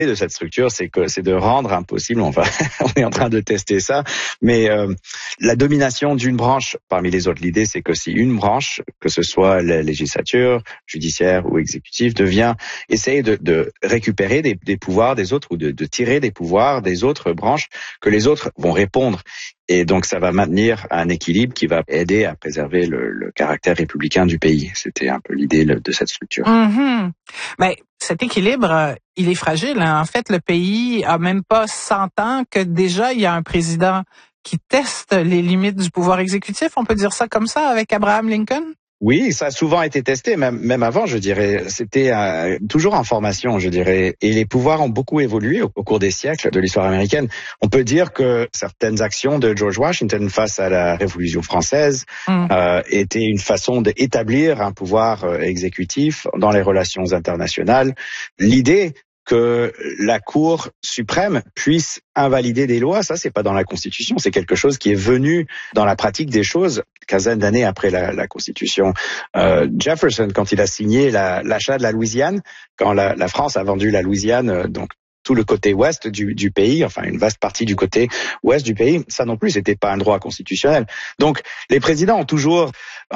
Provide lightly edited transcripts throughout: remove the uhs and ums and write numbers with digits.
de cette structure, c'est que c'est de rendre impossible, on est en train de tester ça, mais la domination d'une branche parmi les autres. L'idée, c'est que si une branche, que ce soit la législature, judiciaire ou exécutive, essaye de récupérer des pouvoirs des autres ou de tirer des pouvoirs des autres branches, que les autres vont répondre. Et donc, ça va maintenir un équilibre qui va aider à préserver le caractère républicain du pays. C'était un peu l'idée de cette structure. Mm-hmm. Mais cet équilibre, il est fragile. Hein? En fait, le pays a même pas 100 ans que déjà il y a un président qui teste les limites du pouvoir exécutif. On peut dire ça comme ça avec Abraham Lincoln? Oui, ça a souvent été testé, même avant, je dirais. C'était toujours en formation, je dirais. Et les pouvoirs ont beaucoup évolué au cours des siècles de l'histoire américaine. On peut dire que certaines actions de George Washington face à la Révolution française étaient une façon d'établir un pouvoir exécutif dans les relations internationales. L'idée que la Cour suprême puisse invalider des lois, ça c'est pas dans la Constitution, c'est quelque chose qui est venu dans la pratique des choses quinzaine d'années après la Constitution. Jefferson, quand il a signé l'achat de la Louisiane, quand la France a vendu la Louisiane, donc tout le côté ouest du pays, enfin une vaste partie du côté ouest du pays, ça non plus, c'était pas un droit constitutionnel. Donc les présidents ont toujours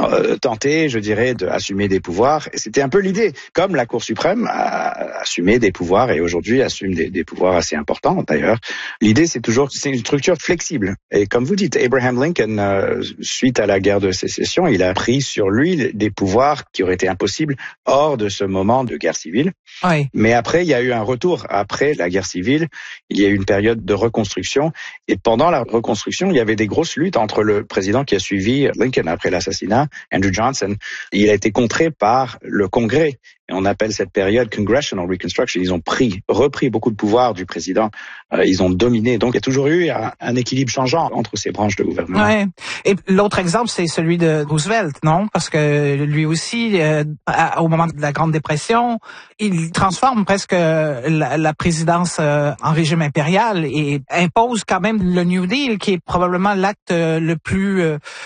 tenté, je dirais, d'assumer des pouvoirs, et c'était un peu l'idée. Comme la Cour suprême a assumé des pouvoirs et aujourd'hui assume des pouvoirs assez importants d'ailleurs, l'idée c'est une structure flexible. Et comme vous dites, Abraham Lincoln, suite à la guerre de sécession, il a pris sur lui des pouvoirs qui auraient été impossibles hors de ce moment de guerre civile. Oui. Mais après, il y a eu un retour. Après la guerre civile, il y a eu une période de reconstruction. Et pendant la reconstruction, il y avait des grosses luttes entre le président qui a suivi Lincoln après l'assassinat, Andrew Johnson. Il a été contré par le Congrès. Et on appelle cette période Congressional Reconstruction. Ils ont repris beaucoup de pouvoir du président. Ils ont dominé. Donc, il y a toujours eu un équilibre changeant entre ces branches de gouvernement. Ouais. Et l'autre exemple, c'est celui de Roosevelt, non? Parce que lui aussi, au moment de la Grande Dépression, il transforme presque la présidence en régime impérial et impose quand même le New Deal, qui est probablement l'acte le plus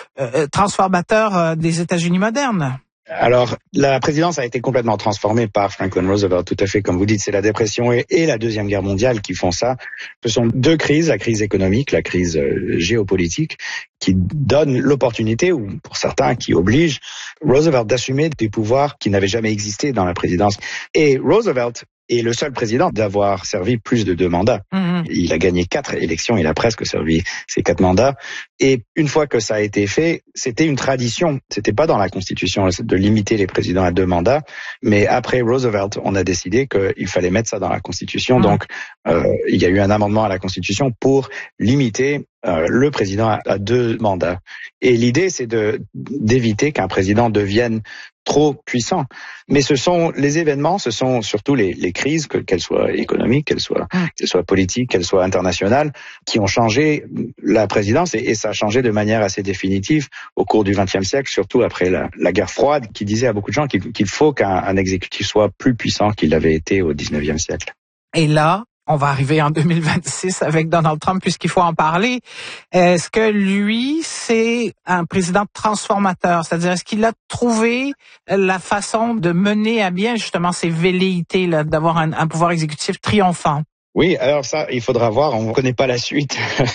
transformateur des États-Unis modernes. Alors, la présidence a été complètement transformée par Franklin Roosevelt, tout à fait comme vous dites. C'est la dépression et la Deuxième Guerre mondiale qui font ça. Ce sont deux crises, la crise économique, la crise géopolitique, qui donnent l'opportunité, ou pour certains qui obligent Roosevelt d'assumer des pouvoirs qui n'avaient jamais existé dans la présidence. Et Roosevelt est le seul président d'avoir servi plus de 2 mandats. Il a gagné 4 élections, il a presque servi ces 4 mandats. Et une fois que ça a été fait, c'était une tradition. C'était pas dans la Constitution de limiter les présidents à 2 mandats, mais après Roosevelt, on a décidé qu'il fallait mettre ça dans la Constitution. Donc, il y a eu un amendement à la Constitution pour limiter le président à 2 mandats. Et l'idée, c'est d'éviter qu'un président devienne trop puissant. Mais les événements, ce sont surtout les crises, qu'elles soient économiques, qu'elles soient politiques, qu'elles soient internationales, qui ont changé la présidence, et ça a changé de manière assez définitive au cours du XXe siècle, surtout après la guerre froide, qui disait à beaucoup de gens qu'il faut qu'un exécutif soit plus puissant qu'il l'avait été au XIXe siècle. Et là, on va arriver en 2026 avec Donald Trump, puisqu'il faut en parler. Est-ce que lui, c'est un président transformateur? C'est-à-dire, est-ce qu'il a trouvé la façon de mener à bien justement ces velléités, là, d'avoir un pouvoir exécutif triomphant? Oui, alors ça, il faudra voir. On ne connaît pas la suite.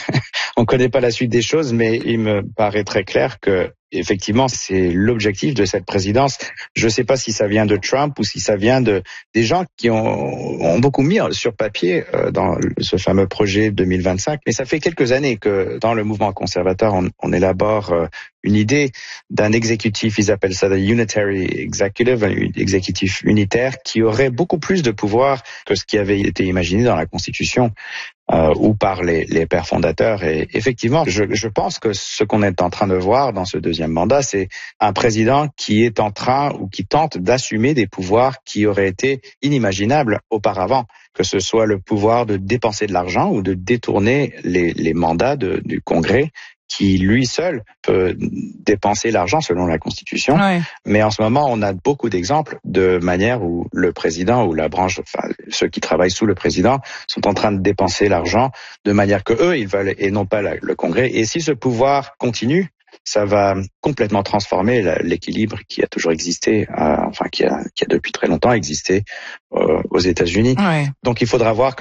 On connaît pas la suite des choses, mais il me paraît très clair que effectivement, c'est l'objectif de cette présidence. Je ne sais pas si ça vient de Trump ou si ça vient des gens qui ont beaucoup mis sur papier dans ce fameux projet 2025. Mais ça fait quelques années que dans le mouvement conservateur, on élabore une idée d'un exécutif, ils appellent ça le Unitary Executive, un exécutif unitaire qui aurait beaucoup plus de pouvoir que ce qui avait été imaginé dans la Constitution. Ou par les pères fondateurs. Et effectivement, je pense que ce qu'on est en train de voir dans ce deuxième mandat, c'est un président qui est en train ou qui tente d'assumer des pouvoirs qui auraient été inimaginables auparavant, que ce soit le pouvoir de dépenser de l'argent ou de détourner les mandats du Congrès, qui lui seul peut dépenser l'argent selon la Constitution. Ouais. Mais en ce moment, on a beaucoup d'exemples de manière où le président ou la branche, enfin ceux qui travaillent sous le président, sont en train de dépenser l'argent de manière que eux ils veulent et non pas le Congrès. Et si ce pouvoir continue, ça va complètement transformer l'équilibre qui a toujours existé, qui a depuis très longtemps existé aux États-Unis. Ouais. Donc il faudra voir